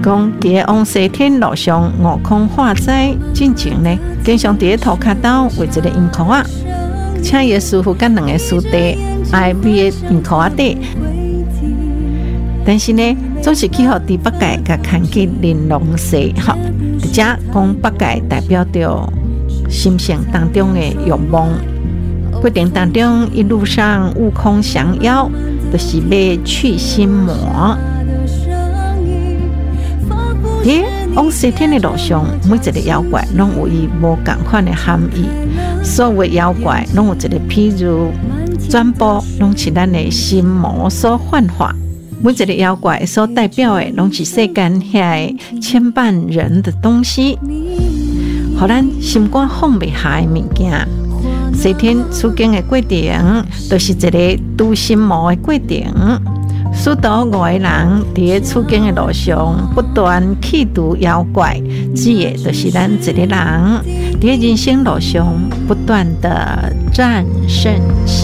讲伫往西天路上悟空化斋进前呢，经常伫涂骹兜画一个圆箍仔，请伊师傅甲两个师弟爱美的圆箍仔底。但是呢，总是去互伫北界甲看见玲珑寺，哈，而且讲北界代表着心性当中的欲望。过程当中，一路上悟空降妖，就是要去心魔。伫往西天的路上，每一个妖怪拢有伊无共款的含义。所有的妖怪拢有一个譬如，全部拢是咱的心魔所幻化。每一个妖怪所代表的，拢是世间遐牵绊人的东西，互咱心肝放袂下的物件。西天取经的过程，就是一个除心魔的过程。许多五个人伫取经的路上，不断去除妖怪，指的就是咱一个人伫人生路上不断的战胜。